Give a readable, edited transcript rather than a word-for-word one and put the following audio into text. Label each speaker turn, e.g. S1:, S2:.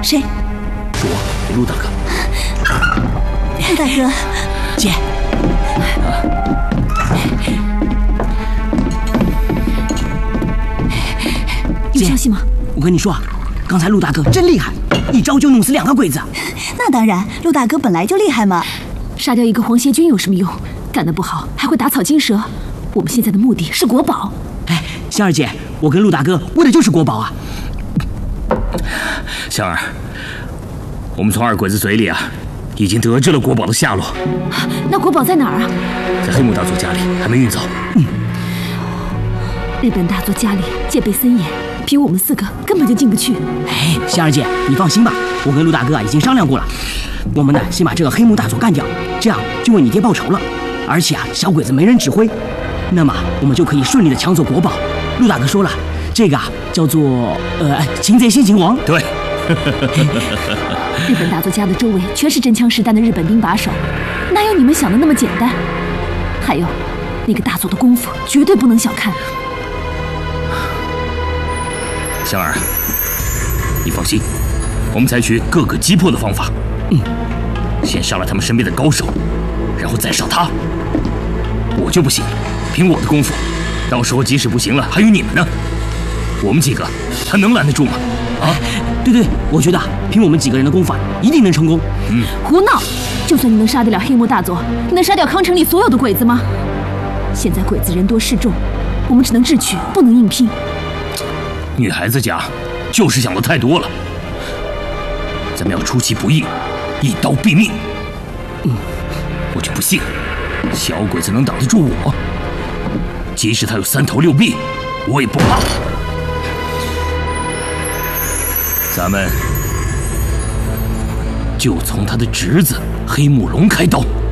S1: 谁？
S2: 是我，陆大哥。
S1: 陆大哥，
S3: 姐，
S1: 有消息吗？
S3: 我跟你说啊，刚才陆大哥真厉害，一招就弄死2个鬼子。
S1: 那当然，陆大哥本来就厉害嘛。
S4: 杀掉一个皇协军有什么用？干得不好还会打草惊蛇。我们现在的目的是国宝。
S3: 哎，香儿姐，我跟陆大哥为的就是国宝啊。
S2: 香儿，我们从2鬼子嘴里已经得知了国宝的下落。
S4: 那国宝在哪儿啊？
S2: 在黑木大佐家里，还没运走。
S4: 日本大佐家里戒备森严，凭我们4个根本就进不去。
S3: 哎，香儿姐，你放心吧，我跟陆大哥已经商量过了，我们呢先把这个黑木大佐干掉，这样就为你爹报仇了。而且小鬼子没人指挥，那么我们就可以顺利的抢走国宝。陆大哥说了，这个叫做擒贼先擒王。
S2: 对。
S4: 日本大佐家的周围全是真枪实弹的日本兵把守，哪有你们想的那么简单？还有，那个大佐的功夫绝对不能小看。
S2: 香儿，你放心，我们采取各个击破的方法。先杀了他们身边的高手，然后再杀他。我就不信，凭我的功夫，到时候即使不行了，还有你们呢。我们几个还能拦得住吗？啊？
S3: 对，我觉得凭我们几个人的功夫一定能成功。
S4: 胡闹！就算你能杀得了黑木大佐，你能杀掉康城里所有的鬼子吗？现在鬼子人多势众，我们只能智取，不能硬拼。
S2: 女孩子家就是想的太多了，咱们要出其不意，一刀毙命。我就不信小鬼子能挡得住我，即使他有3头6臂，我也不怕。咱们就从他的侄子黑木龙开刀。